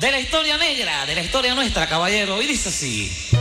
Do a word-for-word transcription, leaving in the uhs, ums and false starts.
de la historia negra, de la historia nuestra, caballero. Y dice así.